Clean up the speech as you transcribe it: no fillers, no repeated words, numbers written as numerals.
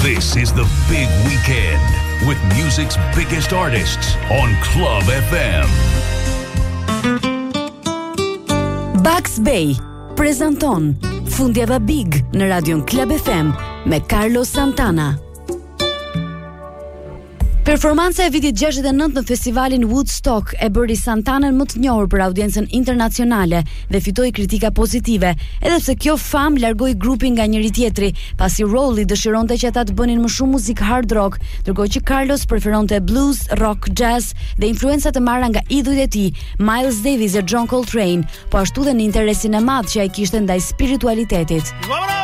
This is the big weekend with music's biggest artists on Club FM. Bugs Bay prezanton Fundjava Big në Radion Club FM me Carlos Santana. Performanca e vitit 69 në festivalin Woodstock e bëri Santanën më të njohur për audiencën internacionale dhe fitoi kritika pozitive, edhe pse kjo famë largoi grupin nga njëri tjetri, pasi Rolli dëshironte që ata të bënin më shumë muzikë hard rock, ndërkohë që Carlos preferonte blues, rock, jazz dhe influenca të marra nga idhujt e tij, Miles Davis e John Coltrane, po ashtu dhe në interesin e madh që ai kishte ndaj spiritualitetit.